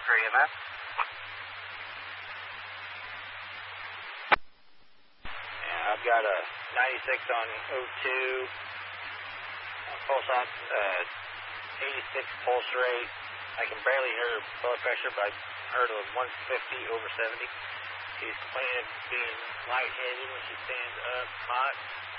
Parker EMS. Yeah, I've got a 96 on O2, pulse ox, 86 pulse rate. I can barely hear blood pressure, but I heard a 150 over 70. She's complaining of being lightheaded when she stands up, hot.